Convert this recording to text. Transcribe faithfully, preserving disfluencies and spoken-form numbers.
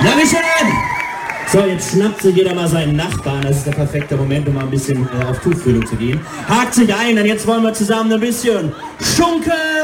Dankeschön! So, jetzt schnappt sich jeder mal seinen Nachbarn. Das ist der perfekte Moment, um mal ein bisschen äh, auf Tuchfühlung zu gehen. Hakt sich ein, denn jetzt wollen wir zusammen ein bisschen schunkeln!